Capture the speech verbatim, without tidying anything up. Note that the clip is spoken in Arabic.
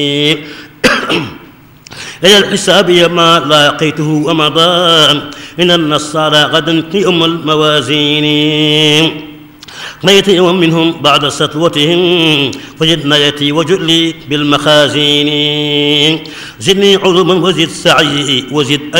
إلى الحساب ما لاقيته ومضى إن النصارى غدا يوم الموازين ليت يوم منهم بعد سطوتهم فجدنا يتي وجلي بالمخازين زدني علوما وزد سعي وزد